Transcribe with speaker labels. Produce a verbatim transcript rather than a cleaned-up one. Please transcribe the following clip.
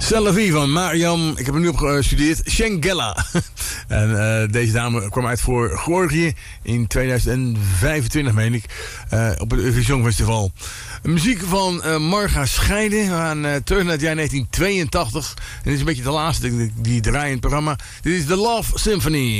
Speaker 1: Salavi van Mariam. Ik heb hem nu opgestudeerd. Shangela. En uh, deze dame kwam uit voor Georgië in tweeduizend vijfentwintig, meen ik. Uh, op het Eurovision Festival. Muziek van uh, Marga Scheide. We gaan uh, terug naar het jaar negentien tweeëntachtig. En dit is een beetje de laatste die, die draai in het programma. Dit is The Love Symphony.